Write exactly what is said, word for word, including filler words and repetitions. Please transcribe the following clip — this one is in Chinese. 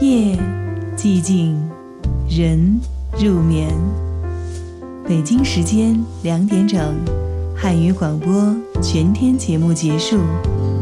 夜寂静，人入眠。北京时间两点整，汉语广播全天节目结束。